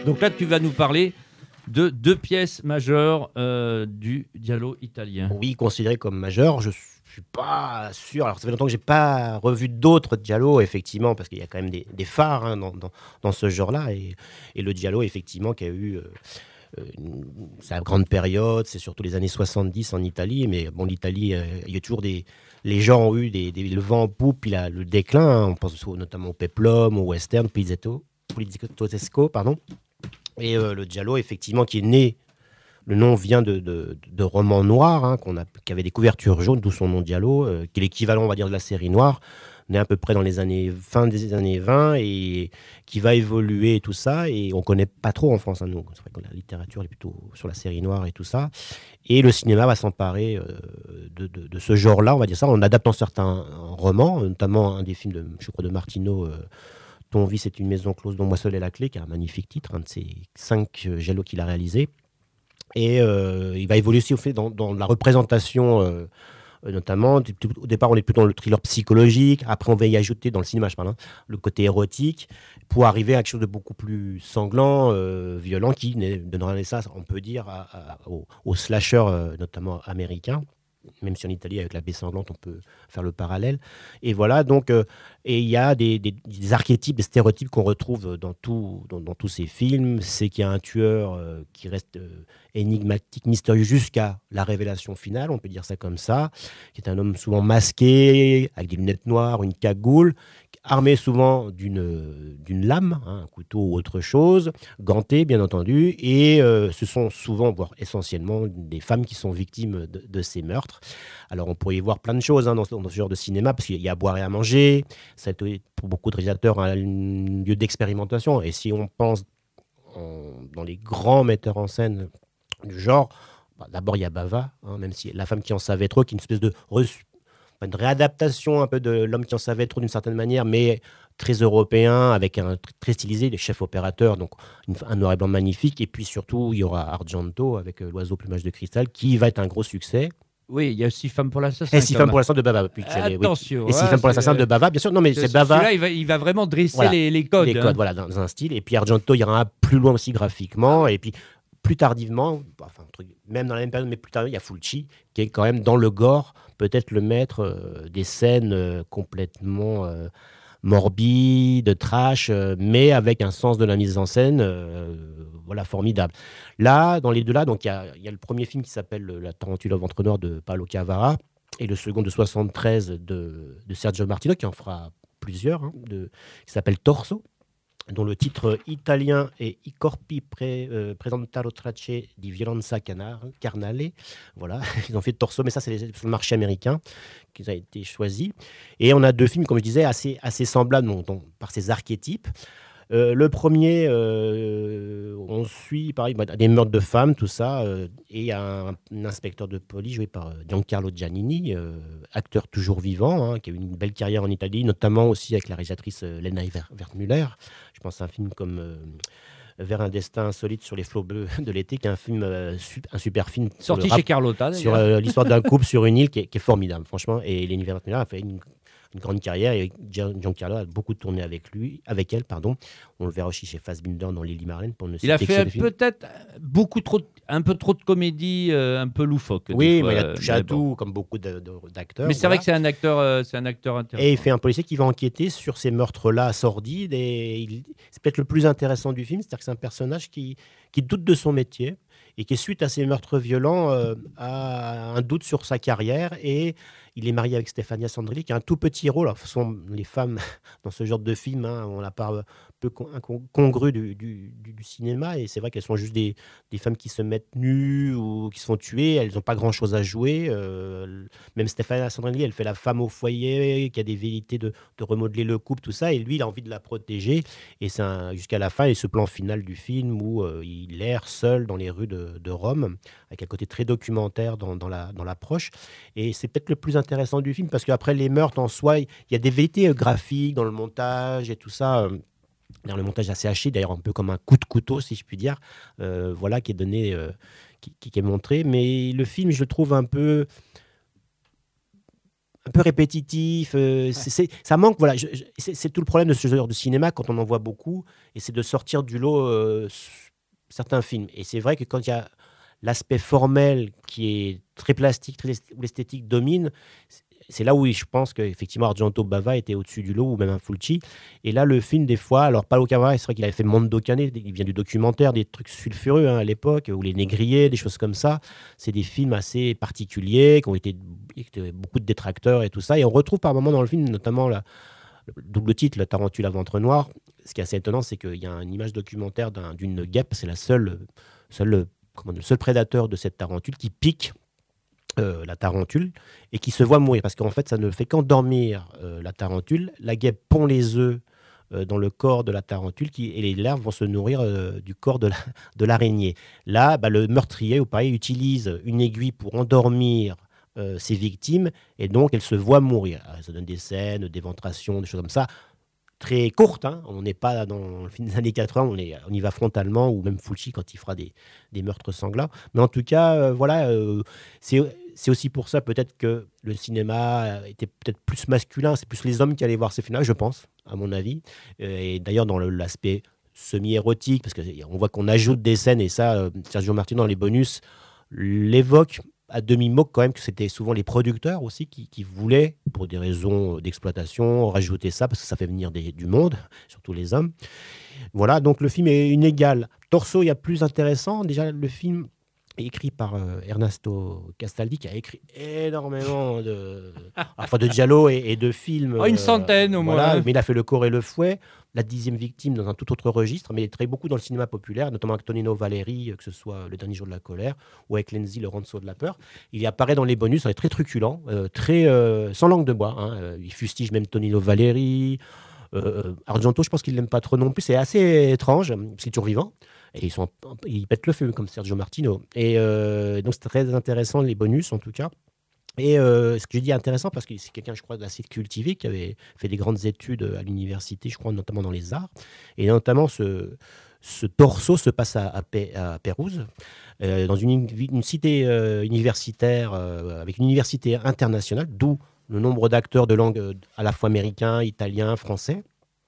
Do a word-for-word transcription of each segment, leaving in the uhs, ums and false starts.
Donc là, tu vas nous parler de deux pièces majeures euh, du giallo italien. Oui, considéré comme majeur. Je suis pas sûr. Alors, ça fait longtemps que j'ai pas revu d'autres giallo, effectivement, parce qu'il y a quand même des, des phares hein, dans, dans, dans ce genre-là. Et, et le giallo, effectivement, qui a eu euh, euh, sa grande période, c'est surtout les années soixante-dix en Italie. Mais bon, l'Italie, euh, il y a toujours des. Les gens ont eu des, des, le vent en poupe, puis la, le déclin. Hein, on pense notamment au peplum, au western, poliziesco, poliziesco, pardon. Et euh, le giallo, effectivement, qui est né. Le nom vient de, de, de romans noirs, hein, qu'on a, qui avaient des couvertures jaunes, d'où son nom Giallo, euh, qui est l'équivalent, on va dire, de la série noire, né à peu près dans les années fin des années vingt et qui va évoluer et tout ça. Et on connaît pas trop en France. Hein, nous. C'est vrai que la littérature est plutôt sur la série noire et tout ça. Et le cinéma va s'emparer euh, de, de, de ce genre-là, on va dire ça, en adaptant certains romans, notamment un des films de, je crois, de Martino. Euh, Ton vie, c'est une maison close dont moi seul est la clé, qui est un magnifique titre, un de ces cinq euh, Giallo qu'il a réalisé. Et euh, il va évoluer aussi au fait dans, dans la représentation, euh, notamment. Au départ, on est plutôt dans le thriller psychologique. Après, on va y ajouter, dans le cinéma, je parle, hein, le côté érotique, pour arriver à quelque chose de beaucoup plus sanglant, euh, violent, qui donnera naissance, on peut dire, à, à, aux, aux slashers, euh, notamment américains. Même si en Italie, avec la baie sanglante, on peut faire le parallèle. Et voilà, donc, euh, et il y a des, des, des archétypes, des stéréotypes qu'on retrouve dans, tout, dans, dans tous ces films. C'est qu'il y a un tueur euh, qui reste euh, énigmatique, mystérieux, jusqu'à la révélation finale, on peut dire ça comme ça, qui est un homme souvent masqué, avec des lunettes noires, une cagoule, armé souvent d'une, d'une lame, hein, un couteau ou autre chose, ganté, bien entendu, et euh, ce sont souvent, voire essentiellement, des femmes qui sont victimes de, de ces meurtres. Alors, on pourrait y voir plein de choses hein, dans, ce, dans ce genre de cinéma, parce qu'il y a à boire et à manger. C'est pour beaucoup de réalisateurs un lieu d'expérimentation. Et si on pense en, dans les grands metteurs en scène du genre, bah, d'abord, il y a Bava, hein, même si La femme qui en savait trop, qui est une espèce de reçu, une réadaptation un peu de L'homme qui en savait trop d'une certaine manière, mais très européen, avec un très stylisé, les chefs opérateurs, donc une, un noir et blanc magnifique. Et puis surtout, il y aura Argento avec euh, L'oiseau plumage de cristal, qui va être un gros succès. Oui, il y a Six femmes pour l'assassin. Et Six femmes pour l'assassin de Bava. Puis, Attention. Oui. Et Six femmes pour l'assassin de Bava, bien sûr. Non, mais c'est Bava. Celui-là, il va, il va vraiment dresser voilà, les, les codes. Les codes, hein. Voilà, dans, dans un style. Et puis Argento, il y aura un plus loin aussi graphiquement. Et puis plus tardivement, enfin, même dans la même période, mais plus tard, il y a Fulci, qui est quand même dans le gore, peut-être le maître euh, des scènes euh, complètement euh, morbides, trash, euh, mais avec un sens de la mise en scène euh, voilà, formidable. Là, dans les deux là, donc il y, y a le premier film qui s'appelle La Tarentule au ventre noir de Paolo Cavara, et le second de soixante-treize de, de Sergio Martino, qui en fera plusieurs, hein, de, qui s'appelle Torso, dont le titre italien est I corpi pre, euh, presentaro tracce di violenza carnale. Voilà, ils ont fait Torso, mais ça, c'est sur le marché américain qui a été choisi. Et on a deux films, comme je disais, assez, assez semblables donc, donc, par ces archétypes. Euh, le premier, euh, on suit pareil, bah, des meurtres de femmes, tout ça, euh, et un, un inspecteur de police joué par Giancarlo Giannini, euh, acteur toujours vivant, hein, qui a eu une belle carrière en Italie, notamment aussi avec la réalisatrice euh, Lena Wertmüller. Je pense à un film comme euh, Vers un destin insolite sur les flots bleus de l'été, qui est un film, euh, su- un super film sorti rap, chez Carlotta, sur euh, l'histoire d'un couple sur une île qui est, qui est formidable, franchement. Et Lena Wertmüller a fait une une grande carrière, et Giancarlo a beaucoup tourné avec lui, avec elle, pardon. On le verra aussi chez Fassbinder dans Lily Marlene, pour ne Il a fait peut-être beaucoup trop, un peu trop de comédie, euh, un peu loufoque. Oui, fois, mais il a touché euh, à bon. tout, comme beaucoup de, de, d'acteurs. Mais c'est voilà. vrai que c'est un acteur, euh, c'est un acteur intéressant. Et il fait un policier qui va enquêter sur ces meurtres-là sordides, et il, c'est peut-être le plus intéressant du film, c'est-à-dire que c'est un personnage qui, qui doute de son métier, et qui, suite à ces meurtres violents, euh, a un doute sur sa carrière, et il est marié avec Stefania Sandrilli, qui a un tout petit rôle. Alors, ce sont les femmes dans ce genre de film, hein, on la part peu congrue du, du, du, du cinéma, et c'est vrai qu'elles sont juste des, des femmes qui se mettent nues ou qui se font tuer, elles n'ont pas grand-chose à jouer. Euh, même Stefania Sandrilli, elle fait la femme au foyer, qui a des velléités de, de remodeler le couple, tout ça, et lui, il a envie de la protéger, et c'est un, jusqu'à la fin, et ce plan final du film où euh, il erre seul dans les rues de, de Rome, avec un côté très documentaire dans, dans, la, dans l'approche, et c'est peut-être le plus intéressant du film, parce qu'après les meurtres en soi, il y a des velléités graphiques dans le montage et tout ça. Dans le montage assez haché, d'ailleurs un peu comme un coup de couteau, si je puis dire, euh, voilà, qui est donné, euh, qui, qui est montré. Mais le film, je le trouve un peu, un peu répétitif. Euh, ouais. c'est, c'est, ça manque, voilà. Je, je, c'est, c'est tout le problème de ce genre de cinéma quand on en voit beaucoup, et c'est de sortir du lot euh, certains films. Et c'est vrai que quand il y a l'aspect formel qui est très plastique, très, où l'esthétique domine, c'est là où je pense qu'effectivement Argento Bava était au-dessus du lot, ou même un Fulci. Et là, le film, des fois, alors Paolo Cavara, c'est vrai qu'il avait fait Mondo Cane, il vient du documentaire, des trucs sulfureux hein, à l'époque, ou Les Négriers, des choses comme ça. C'est des films assez particuliers, qui ont été beaucoup de détracteurs et tout ça. Et on retrouve par moments dans le film, notamment la, le double titre, La Tarentule à ventre noir. Ce qui est assez étonnant, c'est qu'il y a une image documentaire d'un, d'une guêpe, c'est la seule, seule, comment, le seul prédateur de cette tarentule qui pique Euh, la tarentule et qui se voit mourir parce qu'en fait ça ne fait qu'endormir euh, la tarentule. La guêpe pond les œufs euh, dans le corps de la tarentule qui, et les larves vont se nourrir euh, du corps de, la, de l'araignée. Là, bah, le meurtrier ou pareil utilise une aiguille pour endormir euh, ses victimes et donc elle se voit mourir. Alors, ça donne des scènes d'éventration, des choses comme ça. Très courte, hein. On n'est pas dans le film des années quatre-vingts, on, est, on y va frontalement, ou même Fulci quand il fera des, des meurtres sanglants. Mais en tout cas, euh, voilà, euh, c'est, c'est aussi pour ça peut-être que le cinéma était peut-être plus masculin, c'est plus les hommes qui allaient voir ces films-là, je pense, à mon avis. Et d'ailleurs, dans le, l'aspect semi-érotique, parce qu'on voit qu'on ajoute des scènes, et ça, euh, Sergio Martino, dans les bonus, l'évoque à demi-moque quand même, que c'était souvent les producteurs aussi qui, qui voulaient, pour des raisons d'exploitation, rajouter ça, parce que ça fait venir des, du monde, surtout les hommes. Voilà, donc le film est inégal. Torso, il y a plus intéressant. Déjà, le film est écrit par euh, Ernesto Castaldi, qui a écrit énormément de, enfin, de giallo et, et de films. Oh, une centaine euh, au voilà, moins. Mais il a fait Le Corps et le Fouet, La dixième victime dans un tout autre registre, mais il travaille beaucoup dans le cinéma populaire, notamment avec Tonino Valeri, que ce soit Le Dernier jour de la colère, ou avec Lenzi, Le Rançon de la peur. Il y apparaît dans les bonus, il est très truculent, euh, très, euh, sans langue de bois. Hein. Il fustige même Tonino Valeri. Euh, Argento, je pense qu'il ne l'aime pas trop non plus. C'est assez étrange, parce qu'il est toujours vivant. Et ils, sont, ils pètent le feu, comme Sergio Martino. Et euh, donc, c'est très intéressant, les bonus, en tout cas. Et euh, ce que je dis intéressant, parce que c'est quelqu'un, je crois, d'assez cultivé, qui avait fait des grandes études à l'université, je crois, notamment dans les arts. Et notamment, ce, ce torso se passe à, à, P, à Pérouse, euh, dans une, une cité euh, universitaire, euh, avec une université internationale, d'où le nombre d'acteurs de langue euh, à la fois américain, italien, français.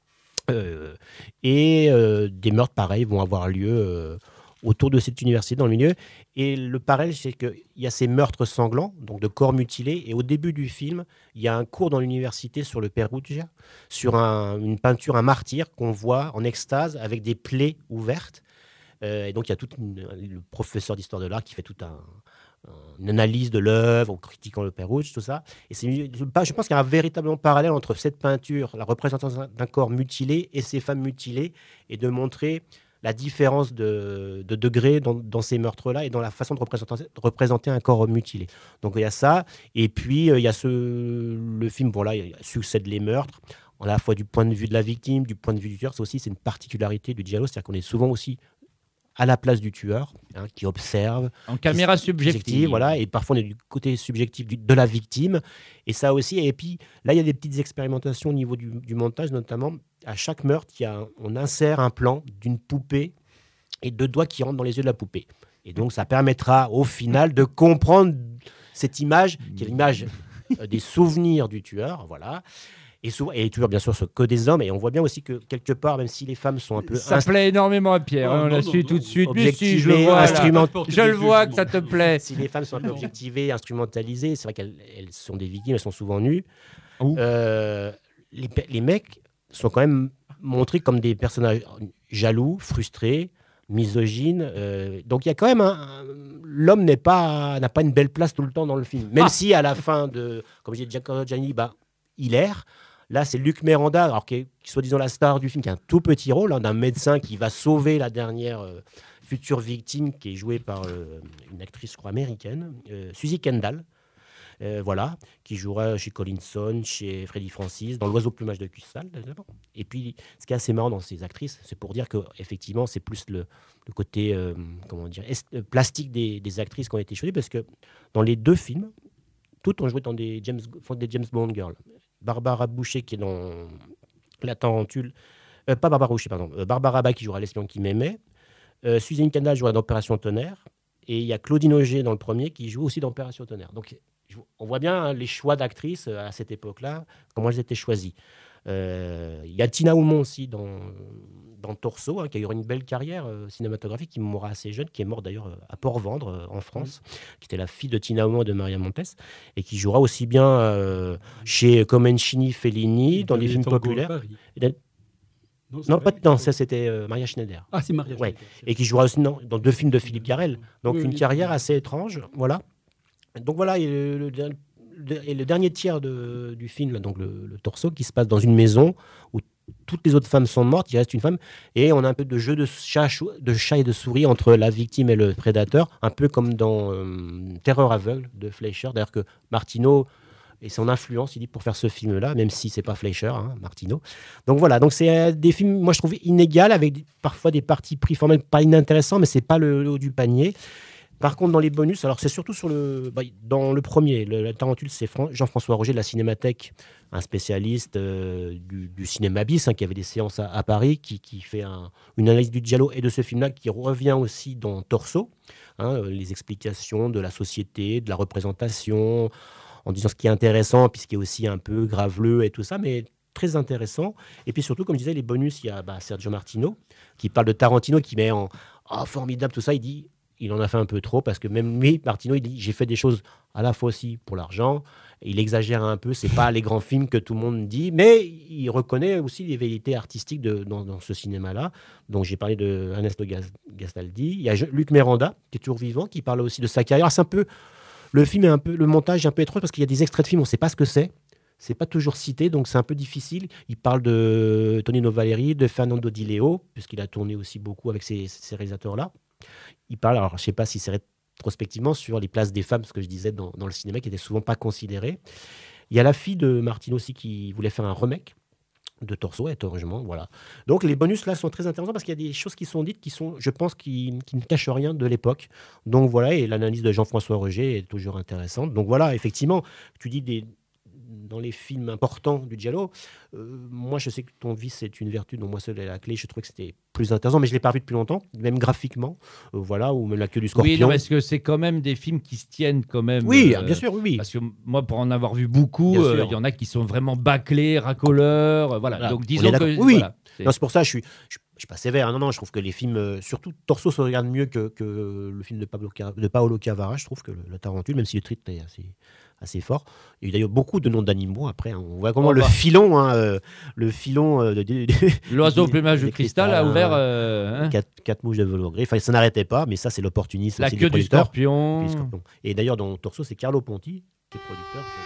Euh, et euh, des meurtres pareils vont avoir lieu euh, autour de cette université dans le milieu. Et le parallèle, c'est qu'il y a ces meurtres sanglants, donc de corps mutilés. Et au début du film, il y a un cours dans l'université sur le Perugia, sur un, une peinture, un martyr qu'on voit en extase avec des plaies ouvertes. Euh, et donc il y a tout une, le professeur d'histoire de l'art qui fait tout un une analyse de l'œuvre, en critiquant le Pérouge, tout ça. Et c'est, je pense qu'il y a un véritable parallèle entre cette peinture, la représentation d'un corps mutilé, et ces femmes mutilées, et de montrer la différence de, de degré dans, dans ces meurtres-là et dans la façon de représenter, de représenter un corps mutilé. Donc il y a ça, et puis il y a ce, le film, bon là, il succède les meurtres, à la fois du point de vue de la victime, du point de vue du tueur. C'est aussi c'est une particularité du giallo, c'est-à-dire qu'on est souvent aussi à la place du tueur, hein, qui observe. En caméra qui, subjective. subjective. Voilà, et parfois on est du côté subjectif du, de la victime. Et ça aussi. Et puis là, il y a des petites expérimentations au niveau du, du montage, notamment. À chaque meurtre, il y a, on insère un plan d'une poupée et deux doigts qui rentrent dans les yeux de la poupée. Et donc, ça permettra au final de comprendre cette image, qui est l'image euh, des souvenirs du tueur. Voilà. Et, souvent, et toujours, bien sûr, ce que des hommes. Et on voit bien aussi que, quelque part, même si les femmes sont un peu... Ça inst... plaît énormément à Pierre, oh, hein, on non, l'a non, su non, tout de suite. Mais si, je le vois, instrument... je le vois que ça te plaît. Si les femmes sont un peu objectivées, instrumentalisées, c'est vrai qu'elles elles sont des victimes, elles sont souvent nues. Euh, les, les mecs sont quand même montrés comme des personnages jaloux, frustrés, misogynes. Euh, donc il y a quand même... Un, un, l'homme n'est pas, n'a pas une belle place tout le temps dans le film. Même ah. si, à la fin de... Comme j'ai dit, Giancarlo Giannini, bah, il erre. Là, c'est Luc Miranda, alors qui est soi-disant la star du film, qui a un tout petit rôle, hein, d'un médecin qui va sauver la dernière euh, future victime, qui est jouée par euh, une actrice, je crois, américaine, euh, Suzy Kendall, euh, voilà, qui jouera chez Collinson, chez Freddy Francis, dans L'Oiseau plumage de cristal. Et puis, ce qui est assez marrant dans ces actrices, c'est pour dire qu'effectivement, c'est plus le, le côté euh, comment dire, est, plastique des, des actrices qui ont été choisies, parce que dans les deux films, toutes ont joué dans des James, des James Bond girls. Barbara Boucher qui est dans La Tarentule, euh, pas Barbara Boucher, pardon, euh, Barbara Bach qui jouera L'espion qui m'aimait, euh, Suzanne Kendall jouera dans Opération Tonnerre, et il y a Claudine Auger dans le premier qui joue aussi dans Opération Tonnerre. Donc on voit bien hein, les choix d'actrices euh, à cette époque-là, comment elles étaient choisies. Euh, Il y a Tina Aumont aussi dans, dans Torso, hein, qui a eu une belle carrière euh, cinématographique, qui mourra assez jeune, qui est morte d'ailleurs euh, à Port-Vendre, euh, en France, mmh. qui était la fille de Tina Aumont et de Maria Montes, et qui jouera aussi bien euh, chez Comencini, Fellini, dans les films populaires. Non, non, pas, non, ça c'était euh, Maria Schneider. Ah, c'est Maria ouais. Schneider. Et qui jouera aussi non, dans deux films de Philippe Garrel. Donc oui, une oui, carrière oui. assez étrange. Voilà. Donc voilà, et le, le, le, et le dernier tiers de, du film, donc le, le Torso, qui se passe dans une maison où toutes les autres femmes sont mortes, il reste une femme, et on a un peu de jeu de chat, de chat et de souris entre la victime et le prédateur, un peu comme dans euh, Terreur aveugle de Fleischer. D'ailleurs que Martino et son influence, il dit, pour faire ce film-là, même si c'est pas Fleischer, hein, Martino. Donc voilà, donc c'est euh, des films, moi je trouve inégaux, avec des, parfois des parties pris formelles pas inintéressants, mais c'est pas le, le haut du panier. Par contre, dans les bonus, alors c'est surtout sur le, bah, dans le premier, le, la Tarentule, c'est Fran- Jean-François Roger de la Cinémathèque, un spécialiste euh, du, du cinéma bis, hein, qui avait des séances à, à Paris, qui, qui fait un, une analyse du giallo et de ce film-là, qui revient aussi dans Torso, hein, les explications de la société, de la représentation, en disant ce qui est intéressant, puis ce qui est aussi un peu graveleux et tout ça, mais très intéressant. Et puis surtout, comme je disais, les bonus, il y a bah, Sergio Martino, qui parle de Tarantino, qui met en oh, formidable tout ça. Il dit, il en a fait un peu trop, parce que même lui, Martino, il dit, j'ai fait des choses à la fois aussi pour l'argent. Il exagère un peu, c'est pas les grands films que tout le monde dit, mais il reconnaît aussi les vérités artistiques de, dans, dans ce cinéma-là. Donc j'ai parlé de Ernesto Gastaldi. Il y a Luc Miranda, qui est toujours vivant, qui parle aussi de sa carrière. C'est un peu... Le film est un peu, le montage est un peu étrange parce qu'il y a des extraits de films, on ne sait pas ce que c'est. C'est pas toujours cité, donc c'est un peu difficile. Il parle de Tonino Valeri, de Fernando Di Leo, puisqu'il a tourné aussi beaucoup avec ces, ces réalisateurs-là. Il parle, alors je ne sais pas si c'est rétrospectivement, sur les places des femmes, ce que je disais dans, dans le cinéma, qui n'était souvent pas considérées. Il y a la fille de Martino aussi qui voulait faire un remake de Torso, étrangement, voilà. Donc les bonus là sont très intéressants parce qu'il y a des choses qui sont dites qui sont, je pense, qui, qui ne cachent rien de l'époque. Donc voilà, et l'analyse de Jean-François Roger est toujours intéressante. Donc voilà, effectivement, tu dis des dans les films importants du giallo, euh, moi je sais que ton vice est une vertu, donc moi seul est la clé. Je trouvais que c'était plus intéressant, mais je l'ai pas vu depuis longtemps, même graphiquement, euh, voilà, ou même La queue du scorpion. Oui, non, parce que c'est quand même des films qui se tiennent quand même. Oui, euh, bien sûr, oui, oui. Parce que moi, pour en avoir vu beaucoup, il euh, y en a qui sont vraiment bâclés, racoleurs, euh, voilà. voilà. Donc disons que oui, voilà, c'est... Non, c'est pour ça, je suis, je, je suis pas sévère. Non, non, je trouve que les films, euh, surtout Torso, se regarde mieux que, que le film de, Pablo, de Paolo Cavara. Je trouve que le, le Tarentule, même si le titre est assez assez fort. Il y a eu d'ailleurs beaucoup de noms d'animaux après. Hein. On voit comment oh, le bah. filon, hein, euh, le filon euh, de, de, de l'oiseau au plumage de cristal a ouvert euh, hein. quatre, quatre mouches de velours gris. Enfin, ça n'arrêtait pas, mais ça c'est l'opportunisme. La aussi queue des du scorpion. Et d'ailleurs dans Torso, c'est Carlo Ponti qui est producteur.